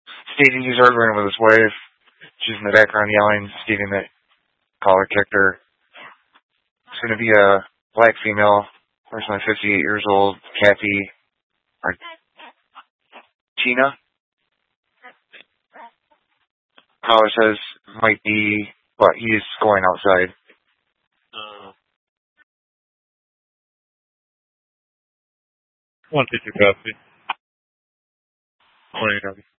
stating he's arguing with his wife. She's in the background yelling, stating that caller kicked her. It's going to be a black female, approximately 58 years old, Kathy Martina. Caller says might be, but he's going outside. One 2 copy. 20 copy.